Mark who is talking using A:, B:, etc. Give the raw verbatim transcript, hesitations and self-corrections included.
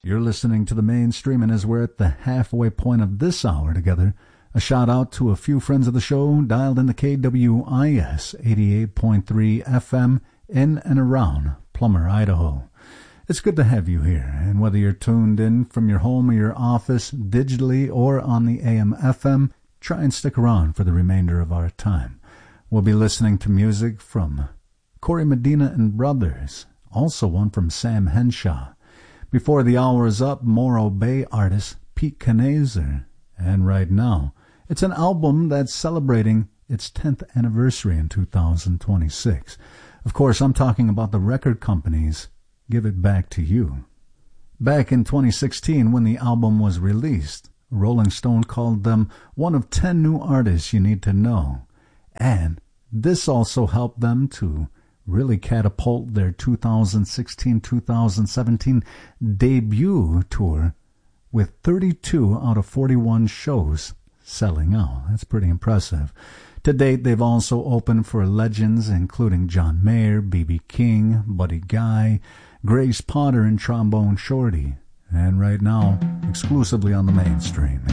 A: You're listening to the Mainstream, and as we're at the halfway point of this hour together, a shout out to a few friends of the show dialed in the K W I S eighty-eight point three F M in and around Plummer, Idaho. It's good to have you here, and whether you're tuned in from your home or your office, digitally or on the A M F M, try and stick around for the remainder of our time. We'll be listening to music from Corey Medina and Brothers, also one from Sam Henshaw. Before the hour is up, Morro Bay artist Pete Knazer. And right now, it's an album that's celebrating its tenth anniversary in two thousand twenty-six. Of course, I'm talking about the record company's Give It Back to You. Back in twenty sixteen, when the album was released, Rolling Stone called them one of ten new artists you need to know. And this also helped them to really catapult their two thousand sixteen two thousand seventeen debut tour with thirty-two out of forty-one shows selling out. That's pretty impressive. To date, they've also opened for legends including John Mayer, B B King, Buddy Guy, Grace Potter, and Trombone Shorty. And right now, exclusively on the Mainstream,